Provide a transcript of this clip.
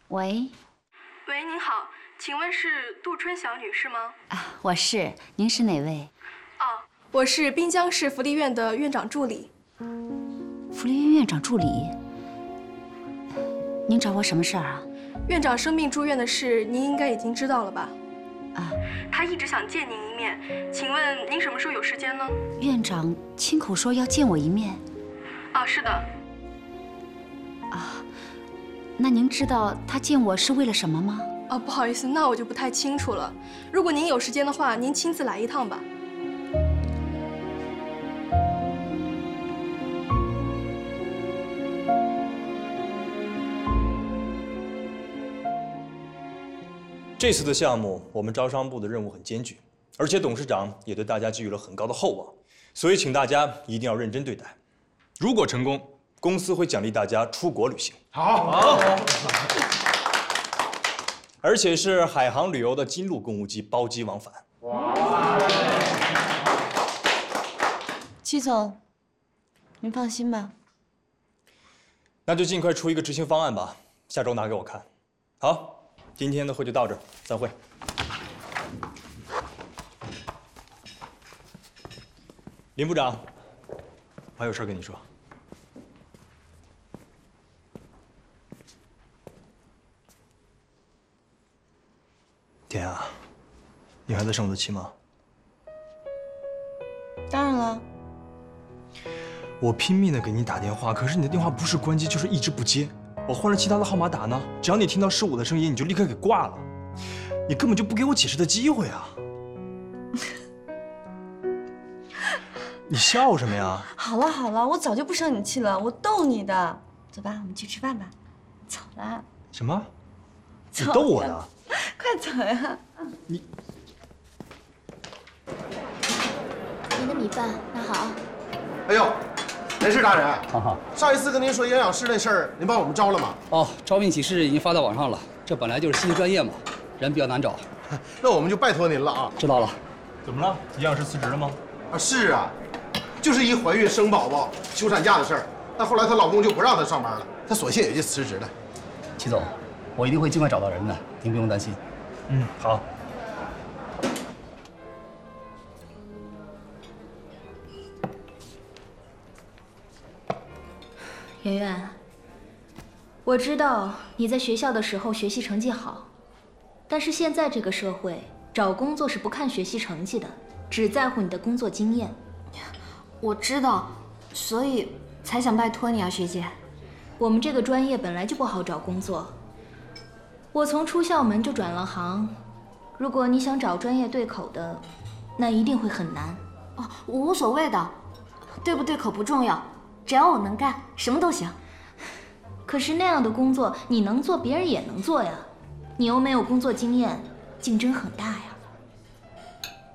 喂， 喂，您好，请问是杜春晓女士吗？ 啊，我是，您是哪位？ 哦，我是滨江市福利院的院长助理。 福利院院长助理，您找我什么事儿啊？ 院长生病住院的事，您应该已经知道了吧？ 啊， 他一直想见您一面，请问您什么时候有时间呢？ 院长亲口说要见我一面。 啊，是的。 啊，那您知道他见我是为了什么吗？ 哦，不好意思，那我就不太清楚了。如果您有时间的话，您亲自来一趟吧。 这次的项目，我们招商部的任务很艰巨，而且董事长也对大家寄予了很高的厚望，所以请大家一定要认真对待。如果成功，公司会奖励大家出国旅行。好，而且是海航旅游的金鹿公务机包机往返。 戚总，您放心吧。 那就尽快出一个执行方案吧，下周拿给我看。好。今天的会就到这儿，散会。林部长，我还有事跟你说。天啊，你还在生我的气吗？ 当然了。 我拼命的给你打电话，可是你的电话不是关机就是一直不接。我换了其他的号码打呢，只要你听到是我的声音，你就立刻给挂了，你根本就不给我解释的机会啊！你笑什么呀？ 好了好了，我早就不生你气了，我逗你的。走吧，我们去吃饭吧。走啦。 什么？你逗我呀？ 快走呀！ 你。 您的米饭拿好。 哎呦！人事大人， 好， 上一次跟您说营养师那事儿，您帮我们招了吗？ 哦，招聘启事已经发到网上了。这本来就是新专业嘛，人比较难找。 那我们就拜托您了啊！ 知道了。 怎么了？营养师辞职了吗？ 啊，是啊，就是一怀孕生宝宝休产假的事儿。但后来她老公就不让她上班了，她索性也就辞职了。 齐总，我一定会尽快找到人的，您不用担心。 嗯，好。 圆圆，我知道你在学校的时候学习成绩好，但是现在这个社会找工作是不看学习成绩的，只在乎你的工作经验。 我知道，所以才想拜托你啊，学姐。 我们这个专业本来就不好找工作，我从出校门就转了行，如果你想找专业对口的，那一定会很难。 哦，我无所谓的，对不对口不重要。只要我能干，什么都行。 可是那样的工作，你能做，别人也能做呀。你又没有工作经验，竞争很大呀。